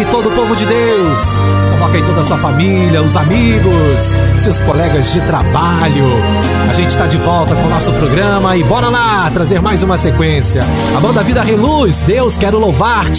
todo o povo de Deus. Convoca aí toda a sua família, os amigos, seus colegas de trabalho. A gente está de volta com o nosso programa e bora lá trazer mais uma sequência. A banda Vida Reluz, Deus, quero louvar-te.